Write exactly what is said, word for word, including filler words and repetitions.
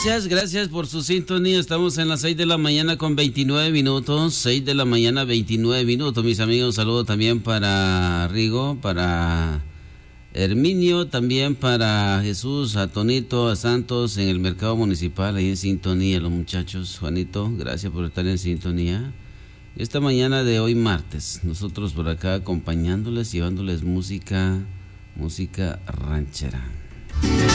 Gracias, gracias por su sintonía. Estamos en las seis de la mañana con veintinueve minutos. seis de la mañana, veintinueve minutos, mis amigos. Un saludo también para Rigo, para Herminio, también para Jesús, a Tonito, a Santos en el mercado municipal, ahí en sintonía, los muchachos. Juanito, gracias por estar en sintonía. Esta mañana de hoy martes, nosotros por acá acompañándoles, llevándoles música, música ranchera.